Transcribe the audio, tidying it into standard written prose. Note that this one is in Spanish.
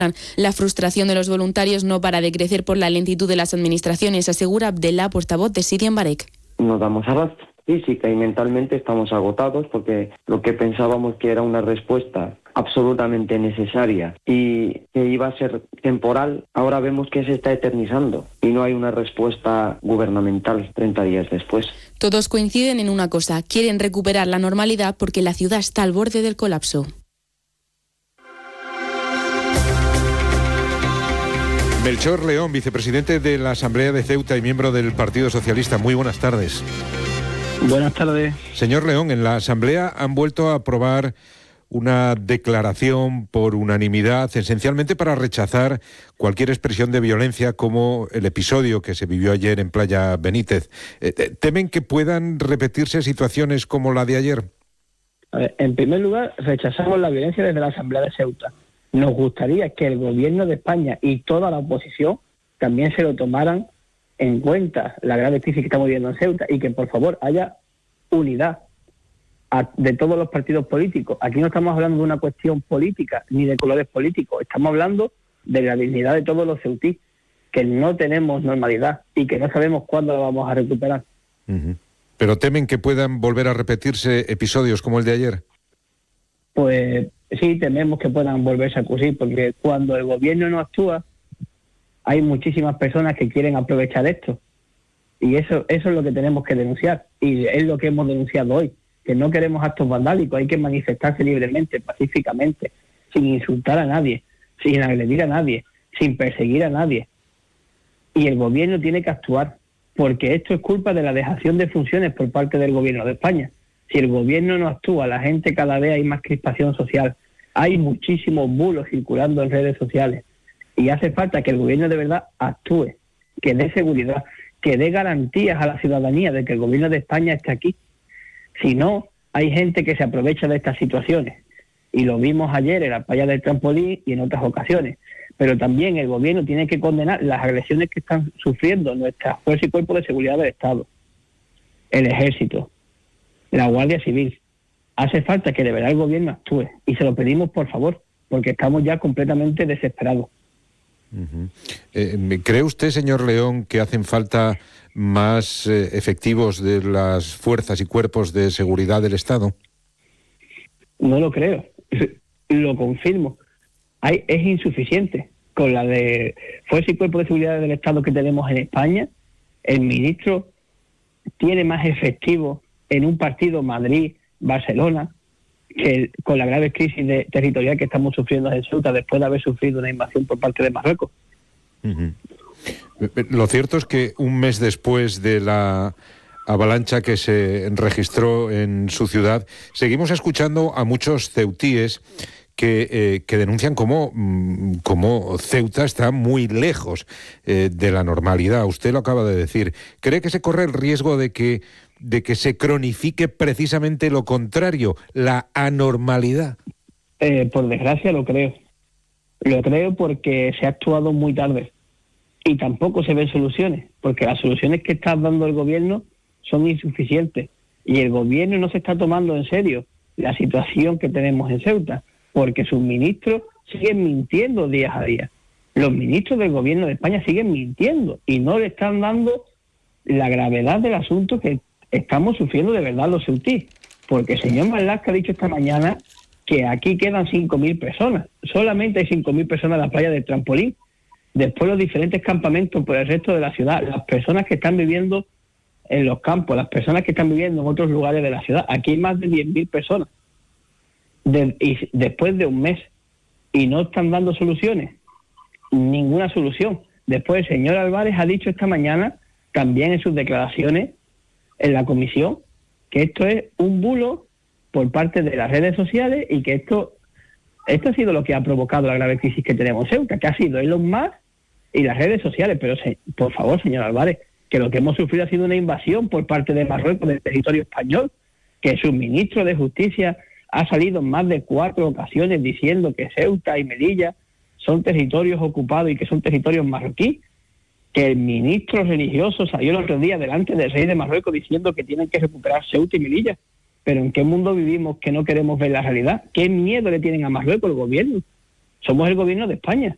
La frustración de los voluntarios no para de crecer por la lentitud de las administraciones, asegura Abdellah, portavoz de Siria en Barek. Nos damos abasto. Física y mentalmente estamos agotados porque lo que pensábamos que era una respuesta absolutamente necesaria y que iba a ser temporal, ahora vemos que se está eternizando y no hay una respuesta gubernamental 30 días después. Todos coinciden en una cosa: quieren recuperar la normalidad porque la ciudad está al borde del colapso. Melchor León, vicepresidente de la Asamblea de Ceuta y miembro del Partido Socialista. Muy buenas tardes. Buenas tardes. Señor León, en la Asamblea han vuelto a aprobar una declaración por unanimidad, esencialmente para rechazar cualquier expresión de violencia como el episodio que se vivió ayer en Playa Benítez. ¿Temen que puedan repetirse situaciones como la de ayer? A ver, en primer lugar, rechazamos la violencia desde la Asamblea de Ceuta. Nos gustaría que el gobierno de España y toda la oposición también se lo tomaran en cuenta, la grave crisis que estamos viviendo en Ceuta, y que por favor haya unidad de todos los partidos políticos. Aquí no estamos hablando de una cuestión política ni de colores políticos, estamos hablando de la dignidad de todos los ceutí, que no tenemos normalidad y que no sabemos cuándo la vamos a recuperar. Uh-huh. ¿Pero temen que puedan volver a repetirse episodios como el de ayer? Pues sí, tememos que puedan volverse a ocurrir, porque cuando el gobierno no actúa, hay muchísimas personas que quieren aprovechar esto. Y eso es lo que tenemos que denunciar. Y es lo que hemos denunciado hoy, que no queremos actos vandálicos, hay que manifestarse libremente, pacíficamente, sin insultar a nadie, sin agredir a nadie, sin perseguir a nadie. Y el gobierno tiene que actuar, porque esto es culpa de la dejación de funciones por parte del gobierno de España. Si el gobierno no actúa, la gente cada vez hay más crispación social, hay muchísimos bulos circulando en redes sociales y hace falta que el gobierno de verdad actúe, que dé seguridad, que dé garantías a la ciudadanía de que el gobierno de España esté aquí. Si no, hay gente que se aprovecha de estas situaciones y lo vimos ayer en la playa del Trampolín y en otras ocasiones. Pero también el gobierno tiene que condenar las agresiones que están sufriendo nuestras fuerzas y cuerpos de seguridad del Estado, el Ejército, la Guardia Civil. Hace falta que de verdad el gobierno actúe y se lo pedimos por favor, porque estamos ya completamente desesperados. Uh-huh. ¿Cree usted, señor León, que hacen falta más efectivos de las fuerzas y cuerpos de seguridad del Estado? No lo creo, lo confirmo. Es insuficiente. Con la de fuerzas y cuerpos de seguridad del Estado que tenemos en España, el ministro tiene más efectivos en un partido Madrid-Barcelona, que con la grave crisis territorial que estamos sufriendo en Ceuta después de haber sufrido una invasión por parte de Marruecos. Uh-huh. Lo cierto es que un mes después de la avalancha que se registró en su ciudad, seguimos escuchando a muchos ceutíes que denuncian cómo Ceuta está muy lejos de la normalidad. Usted lo acaba de decir. ¿Cree que se corre el riesgo de que se cronifique precisamente lo contrario, la anormalidad? Por desgracia lo creo. Lo creo porque se ha actuado muy tarde y tampoco se ven soluciones, porque las soluciones que está dando el gobierno son insuficientes y el gobierno no se está tomando en serio la situación que tenemos en Ceuta, porque sus ministros siguen mintiendo día a día. Los ministros del gobierno de España siguen mintiendo y no le están dando la gravedad del asunto que estamos sufriendo de verdad los ceutíes. Porque el señor Marlaska ha dicho esta mañana que aquí quedan 5.000 personas. Solamente hay 5.000 personas en la playa del Trampolín. Después los diferentes campamentos por el resto de la ciudad, las personas que están viviendo en los campos, las personas que están viviendo en otros lugares de la ciudad. Aquí hay más de 10.000 personas. Y después de un mes y no están dando soluciones, ninguna solución. Después el señor Álvarez ha dicho esta mañana también en sus declaraciones en la comisión que esto es un bulo por parte de las redes sociales y que esto ha sido lo que ha provocado la grave crisis que tenemos en Ceuta, que ha sido Elon Musk y las redes sociales. Pero por favor, señor Álvarez, que lo que hemos sufrido ha sido una invasión por parte de Marruecos del territorio español, que su ministro de Justicia ha salido en más de 4 ocasiones diciendo que Ceuta y Melilla son territorios ocupados y que son territorios marroquíes, que el ministro religioso salió el otro día delante del rey de Marruecos diciendo que tienen que recuperar Ceuta y Melilla. Pero ¿en qué mundo vivimos que no queremos ver la realidad? ¿Qué miedo le tienen a Marruecos el gobierno? Somos el gobierno de España.